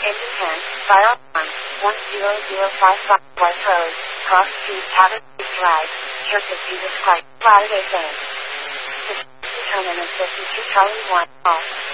Engine 10, fire alarm, 10055 White Rose, Cross Street, Cabot Drive, Church of Jesus Christ, Latter-day Saints. 52 Charlie 1, all.